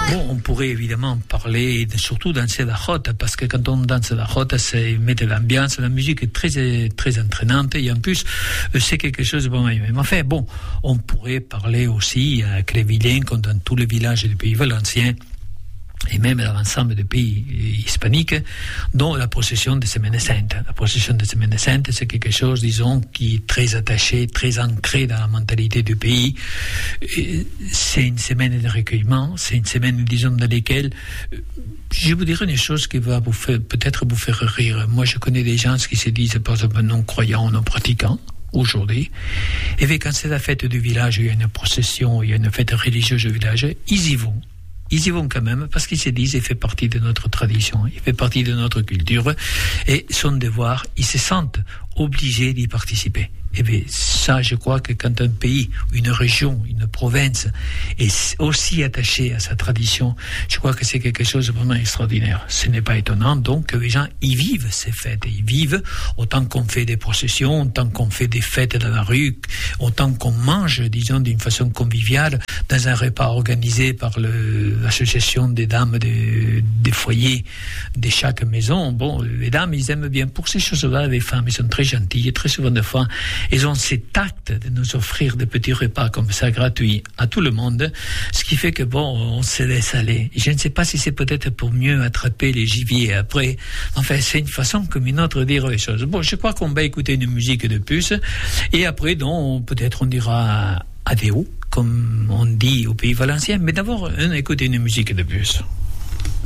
Bon, on pourrait évidemment parler, surtout danser la jota, parce que quand on danse la jota, c'est mettre l'ambiance, la musique est très, très entraînante, et en plus, c'est quelque chose de bon. Mais enfin, bon, on pourrait parler aussi à Crevillent, comme dans tous les villages du pays valencien, et même dans l'ensemble des pays hispaniques, dont la procession de Semaine Sainte. La procession de Semaine Sainte, c'est quelque chose, disons, qui est très attaché, très ancré dans la mentalité du pays. C'est une semaine de recueillement, c'est une semaine, disons, dans laquelle je vous dirais une chose qui va peut-être vous faire rire. Moi, je connais des gens qui se disent, par exemple, non-croyants, non-pratiquants, aujourd'hui. Et bien, quand c'est la fête du village, il y a une procession, il y a une fête religieuse du village, ils y vont. Ils y vont quand même parce qu'ils se disent il fait partie de notre tradition, il fait partie de notre culture et son devoir, ils se sentent obligés d'y participer. Et bien ça, je crois que quand un pays, une région, une province est aussi attaché à sa tradition, je crois que c'est quelque chose de vraiment extraordinaire. Ce n'est pas étonnant donc que les gens y vivent ces fêtes. Ils vivent autant qu'on fait des processions, autant qu'on fait des fêtes dans la rue, autant qu'on mange, disons, d'une façon conviviale dans un repas organisé par l'association des dames des foyers de chaque maison. Bon, les dames, ils aiment bien pour ces choses-là. Les femmes, elles sont très gentilles et très souvent de fois, elles ont cet acte de nous offrir des petits repas comme ça gratuits à tout le monde, ce qui fait que bon, on se laisse aller. Je ne sais pas si c'est peut-être pour mieux attraper les gibiers après. Enfin, c'est une façon comme une autre de dire les choses. Bon, je crois qu'on va écouter une musique de plus et après, donc, peut-être on dira adéo, comme on dit au pays valencien, mais d'abord, on écoute une musique de plus.